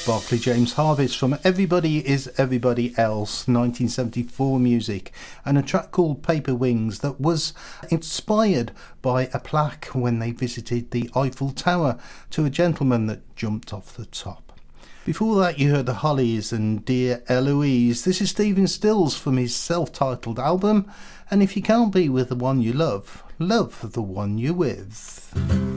Barclay James Harvest from Everybody Is Everybody Else, 1974 music, and a track called Paper Wings that was inspired by a plaque when they visited the Eiffel Tower to a gentleman that jumped off the top. Before that you heard the Hollies and Dear Eloise. This is Stephen Stills from his self-titled album, and if you can't be with the one you love, love the one you're with.